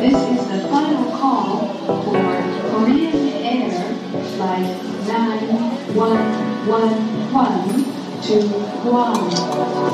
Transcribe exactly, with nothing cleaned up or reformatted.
This is the final call for Korean Air Flight nine one one one to Guam.